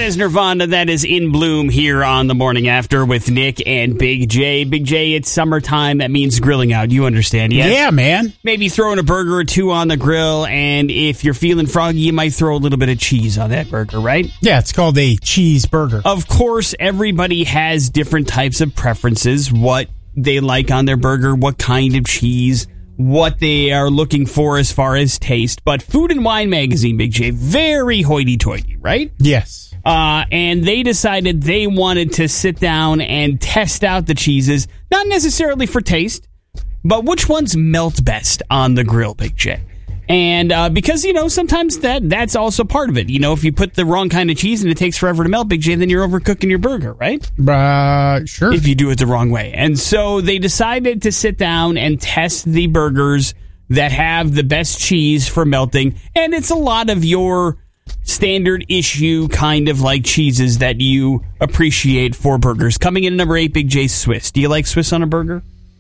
is Nirvana. That is In Bloom here on The Morning After with Nick and Big J. Big J, it's summertime. That means grilling out. You understand, yeah? Yeah, man. Maybe throwing a burger or two on the grill, and if you're feeling froggy, you might throw a little bit of cheese on that burger, right? Yeah, it's called a cheeseburger. Of course, everybody has different types of preferences, what they like on their burger, what kind of cheese, what they are looking for as far as taste. But Food and Wine Magazine, Big J, very hoity-toity, right? Yes. And they decided they wanted to sit down and test out the cheeses, not necessarily for taste, but which ones melt best on the grill, Big J. And because, sometimes that's also part of it. If you put the wrong kind of cheese and it takes forever to melt, Big J, then you're overcooking your burger, right? Sure. If you do it the wrong way. And so they decided to sit down and test the burgers that have the best cheese for melting. And it's a lot of your standard issue kind of like cheeses that you appreciate for burgers. Coming in at number 8, Big J, Swiss. Do you like Swiss on a burger?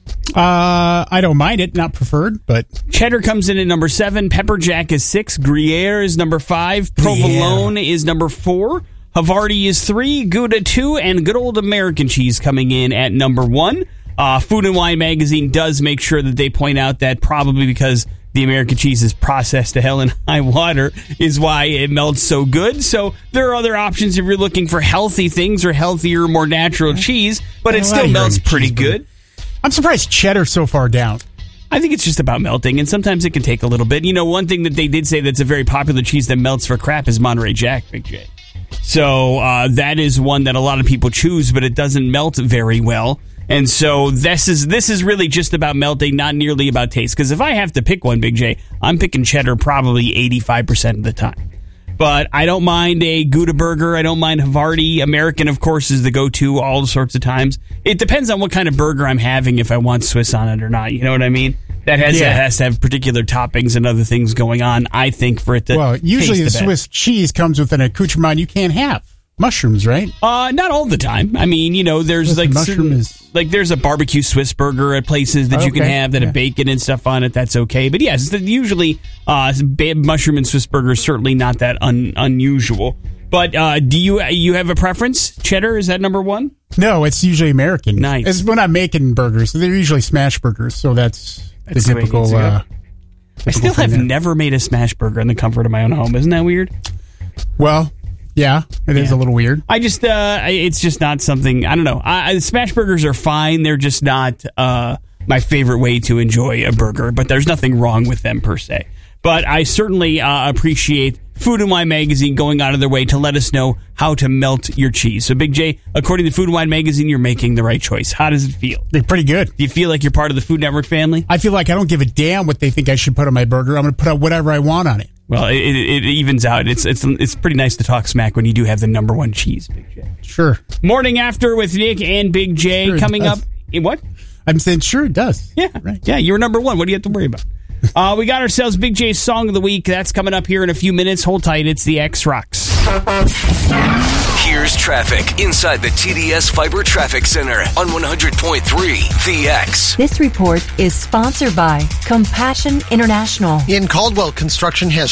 I don't mind it, not preferred, but cheddar comes in at number 7. Pepper Jack is 6. Gruyere is number 5. Provolone is number 4. Havarti is 3. Gouda 2, and good old American cheese coming in at number 1. Food and Wine Magazine does make sure that they point out that probably because the American cheese is processed to hell in high water is why it melts so good. So there are other options if you're looking for healthy things or healthier, more natural cheese, but it still melts pretty good. I'm surprised cheddar's so far down. I think it's just about melting, and sometimes it can take a little bit. One thing that they did say that's a very popular cheese that melts for crap is Monterey Jack, Big J. So that is one that a lot of people choose, but it doesn't melt very well. And so this is really just about melting, not nearly about taste. Because if I have to pick one, Big J, I'm picking cheddar probably 85% of the time. But I don't mind a Gouda burger. I don't mind Havarti. American, of course, is the go-to all sorts of times. It depends on what kind of burger I'm having if I want Swiss on it or not. You know what I mean? That has to have particular toppings and other things going on, I think, for it to Well, usually taste the Swiss cheese comes with an accoutrement you can't have. Mushrooms, right? Not all the time. I mean, there's there's a barbecue Swiss burger at places that you can have that have bacon and stuff on it. That's okay. But yes, usually mushroom and Swiss burger is certainly not that unusual. But do you have a preference? Cheddar, is that number 1? No, it's usually American. Nice. It's when I'm making burgers. They're usually smash burgers, so that's the typical. I still have never made a smash burger in the comfort of my own home. Isn't that weird? Well. Yeah, it is a little weird. I just, it's just not something, I don't know. Smash burgers are fine. They're just not my favorite way to enjoy a burger, but there's nothing wrong with them per se. But I certainly appreciate Food and Wine Magazine going out of their way to let us know how to melt your cheese. So, Big J, according to Food and Wine Magazine, you're making the right choice. How does it feel? They're pretty good. Do you feel like you're part of the Food Network family? I feel like I don't give a damn what they think I should put on my burger. I'm going to put out whatever I want on it. Well, it evens out. It's pretty nice to talk smack when you do have the number 1 cheese, Big J. Sure. Morning After with Nick and Big J sure coming up. What? I'm saying sure it does. Yeah, right. Yeah, you're number 1. What do you have to worry about? We got ourselves Big J's Song of the Week. That's coming up here in a few minutes. Hold tight. It's the X Rocks. Here's traffic inside the TDS Fiber Traffic Center on 100.3 The X. This report is sponsored by Compassion International. In Caldwell, construction has